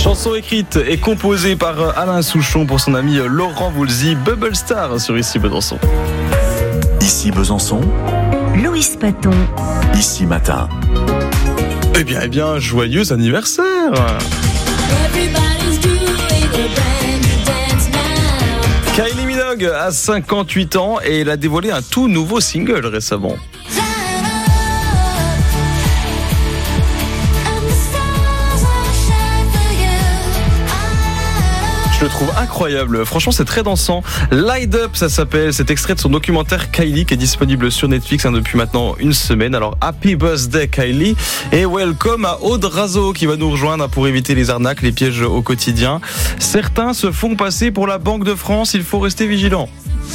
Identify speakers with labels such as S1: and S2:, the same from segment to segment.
S1: Chanson écrite et composée par Alain Souchon pour son ami Laurent Voulzy, Bubble Star sur Ici Besançon.
S2: Ici Besançon,
S3: Loïs Paton.
S2: Ici Matin.
S1: Eh bien, joyeux anniversaire! Kylie Minogue a 58 ans et elle a dévoilé un tout nouveau single récemment. Je le trouve incroyable, franchement c'est très dansant. Light Up ça s'appelle, c'est extrait de son documentaire Kylie qui est disponible sur Netflix depuis maintenant une semaine. Alors Happy Birthday Kylie et welcome à Aude Razo qui va nous rejoindre pour éviter les arnaques, les pièges au quotidien. Certains se font passer pour la Banque de France, il faut rester vigilant.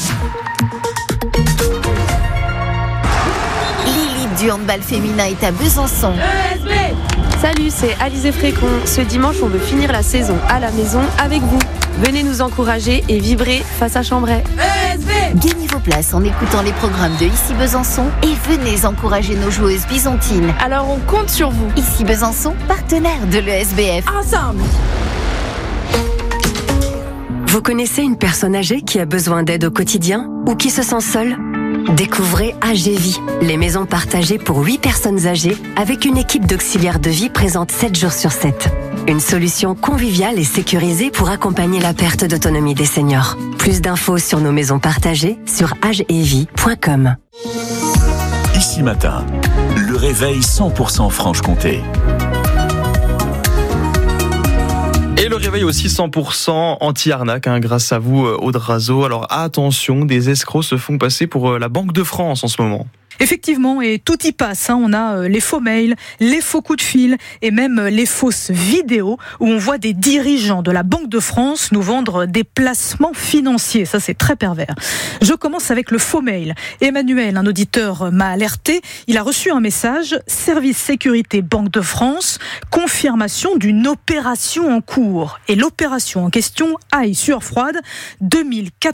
S3: L'élite du handball féminin est à Besançon.
S4: Salut, c'est Alizé Frécon. Ce dimanche, on veut finir la saison à la maison avec vous. Venez nous encourager et vibrer face à Chambray.
S3: Gagnez vos places en écoutant les programmes de Ici Besançon et venez encourager nos joueuses byzantines.
S4: Alors on compte sur vous.
S3: Ici Besançon, partenaire de l'ESBF.
S4: Ensemble.
S5: Vous connaissez une personne âgée qui a besoin d'aide au quotidien ou qui se sent seule ? Découvrez AGVie, les maisons partagées pour 8 personnes âgées avec une équipe d'auxiliaires de vie présente 7 jours sur 7. Une solution conviviale et sécurisée pour accompagner la perte d'autonomie des seniors. Plus d'infos sur nos maisons partagées sur agevie.com.
S2: Ici Matin, le réveil 100% Franche-Comté.
S1: Et le réveil aussi 100% anti-arnaque grâce à vous Aude Razo. Alors attention, des escrocs se font passer pour la Banque de France en ce moment.
S6: Effectivement, et tout y passe. On a les faux mails, les faux coups de fil et même les fausses vidéos où on voit des dirigeants de la Banque de France nous vendre des placements financiers. Ça, c'est très pervers. Je commence avec le faux mail. Emmanuel, un auditeur, m'a alerté. Il a reçu un message « Service sécurité Banque de France, confirmation d'une opération en cours ». Et l'opération en question, aille sueur froide, 2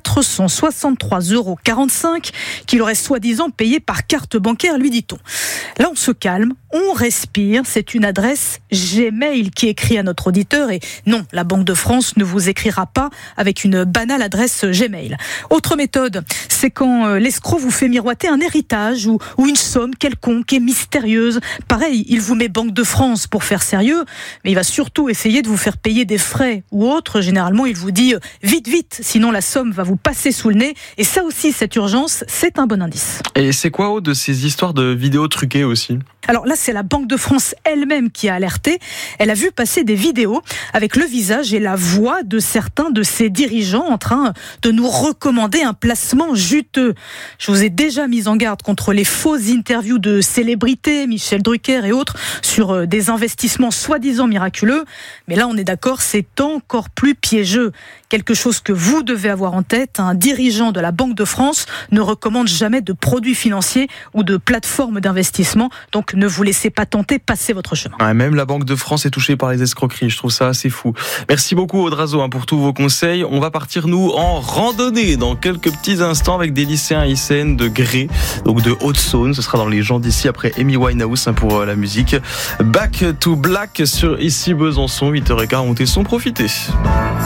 S6: 463,45 € qu'il aurait soi-disant payé par carte bancaire, lui dit-on. Là, on se calme, on respire. C'est une adresse Gmail qui écrit à notre auditeur. Et non, la Banque de France ne vous écrira pas avec une banale adresse Gmail. Autre méthode, c'est quand l'escroc vous fait miroiter un héritage ou une somme quelconque et mystérieuse. Pareil, il vous met Banque de France pour faire sérieux, mais il va surtout essayer de vous faire payer des frais ou autre. Généralement, il vous dit vite, sinon la somme va vous passer sous le nez. Et ça aussi, cette urgence, c'est un bon indice.
S1: Et c'est quoi de ces histoires de vidéos truquées aussi?
S6: Alors là, c'est la Banque de France elle-même qui a alerté. Elle a vu passer des vidéos avec le visage et la voix de certains de ses dirigeants en train de nous recommander un placement juteux. Je vous ai déjà mis en garde contre les fausses interviews de célébrités, Michel Drucker et autres, sur des investissements soi-disant miraculeux. Mais là, on est d'accord, c'est encore plus piégeux. Quelque chose que vous devez avoir en tête, un dirigeant de la Banque de France ne recommande jamais de produits financiers ou de plateformes d'investissement. Donc ne vous laissez pas tenter, passez votre chemin.
S1: Ouais, même la Banque de France est touchée par les escroqueries, je trouve ça assez fou. Merci beaucoup Aude Razo pour tous vos conseils. On va partir nous en randonnée dans quelques petits instants avec des lycéens et lycéennes de Gré, donc de Haute-Saône. Ce sera dans les gens d'ici après Amy Winehouse pour la musique. Back to Black sur Ici Besançon, 8h15, montez son profiter.